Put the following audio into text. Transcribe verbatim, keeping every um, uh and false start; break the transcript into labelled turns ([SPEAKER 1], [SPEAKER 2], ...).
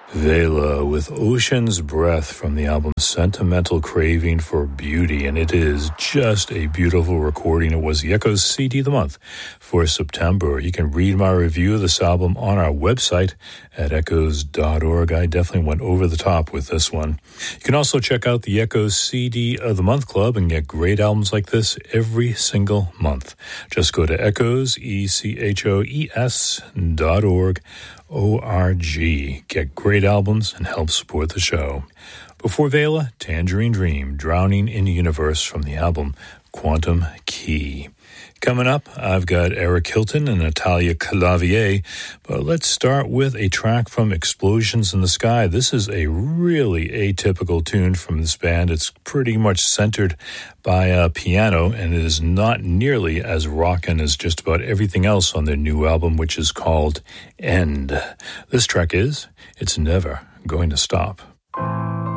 [SPEAKER 1] Vela with Ocean's Breath from the album Sentimental Craving for Beauty, and it is just a beautiful recording. It was the Echoes C D of the month for September. You can read my review of this album on our website at echoes dot org. I definitely went over the top with this one. You can also check out the Echoes C D of the Month Club and get great albums like this every single month. Just go to echoes, E C H O E S dot org. O R G. Get great albums and help support the show. Before Vela, Tangerine Dream, Drowning in the Universe from the album Quantum Key. Coming up, I've got Eric Hilton and Natalia Clavier, but let's start with a track from Explosions in the Sky. This is a really atypical tune from this band. It's pretty much centered by a piano, and it is not nearly as rockin' as just about everything else on their new album, which is called End. This track is It's Never Going to Stop.